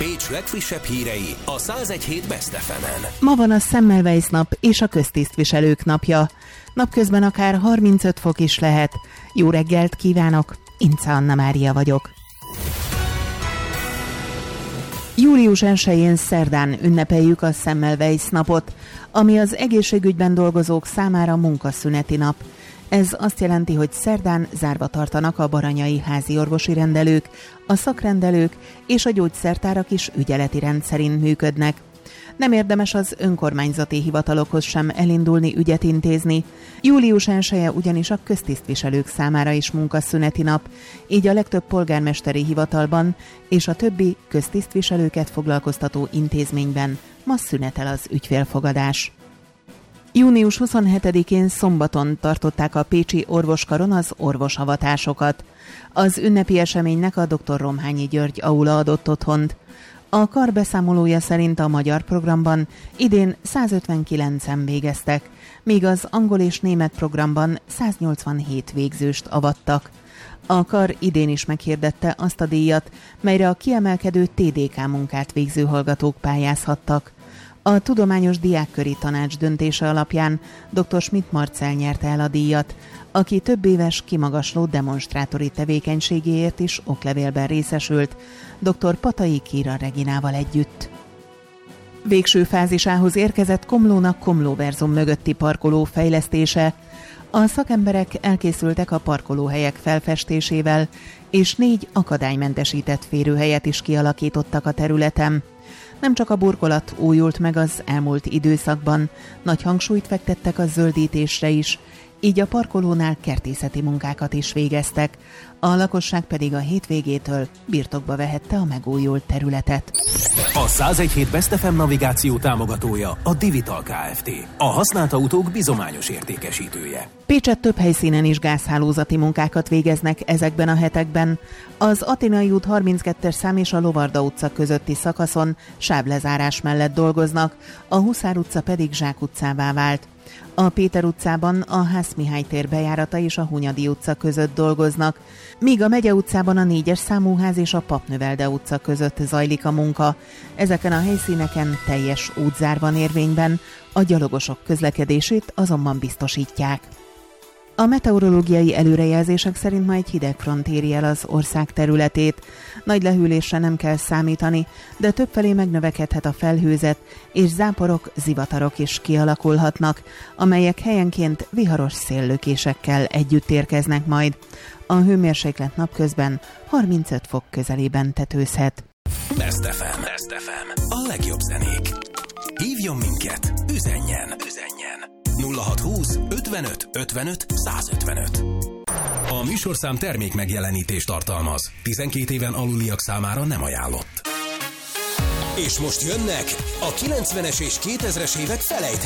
Pécs legfrissebb hírei a 101.7 Best FM-en. Ma van a Semmelweis nap és a köztisztviselők napja. Napközben akár 35 fok is lehet. Jó reggelt kívánok, Ince Anna Mária vagyok. Július 1-én szerdán ünnepeljük a Semmelweis napot, ami az egészségügyben dolgozók számára munkaszüneti nap. Ez azt jelenti, hogy szerdán zárva tartanak a baranyai házi orvosi rendelők, a szakrendelők és a gyógyszertárak is ügyeleti rend szerint működnek. Nem érdemes az önkormányzati hivatalokhoz sem elindulni ügyet intézni. Július 1-e ugyanis a köztisztviselők számára is munkaszüneti nap, így a legtöbb polgármesteri hivatalban és a többi köztisztviselőket foglalkoztató intézményben ma szünetel az ügyfélfogadás. Június 27-én szombaton tartották a pécsi orvoskaron az orvosavatásokat. Az ünnepi eseménynek a dr. Romhányi György aula adott otthont. A kar beszámolója szerint a magyar programban idén 159-en végeztek, míg az angol és német programban 187 végzőst avattak. A kar idén is meghirdette azt a díjat, melyre a kiemelkedő TDK munkát végző hallgatók pályázhattak. A Tudományos Diákköri Tanács döntése alapján dr. Schmidt Marcell nyerte el a díjat, aki több éves kimagasló demonstrátori tevékenységéért is oklevélben részesült, dr. Patai Kira Reginával együtt. Végső fázisához érkezett Komlónak Komlóverzum mögötti parkoló fejlesztése. A szakemberek elkészültek a parkolóhelyek felfestésével, és 4 akadálymentesített férőhelyet is kialakítottak a területen. Nem csak a burkolat újult meg az elmúlt időszakban, nagy hangsúlyt fektettek a zöldítésre is, így a parkolónál kertészeti munkákat is végeztek, a lakosság pedig a hétvégétől birtokba vehette a megújult területet. A 101.7 Best FM navigáció támogatója a Divital Kft. A használt autók bizományos értékesítője. Pécset több helyszínen is gázhálózati munkákat végeznek ezekben a hetekben. Az Athénai út 32-es szám és a Lovarda utca közötti szakaszon sávlezárás mellett dolgoznak, a Huszár utca pedig Zsák utcává vált. A Péter utcában a Hász Mihály tér bejárata és a Hunyadi utca között dolgoznak, míg a Megye utcában a 4-es számú ház és a Papnövelde utca között zajlik a munka. Ezeken a helyszíneken teljes útzár van érvényben, a gyalogosok közlekedését azonban biztosítják. A meteorológiai előrejelzések szerint ma egy hideg front éri el az ország területét. Nagy lehűlésre nem kell számítani, de többfelé megnövekedhet a felhőzet, és záporok, zivatarok is kialakulhatnak, amelyek helyenként viharos széllökésekkel együtt érkeznek majd. A hőmérséklet napközben 35 fok közelében tetőzhet. Best FM. Best FM. A legjobb zenék. Hívjon minket, üzenjen. 0620 55 55 155. A műsorszám termék megjelenítést tartalmaz. 12 éven aluliak számára nem ajánlott. És most jönnek a 90-es és 2000-es évek felejthetők.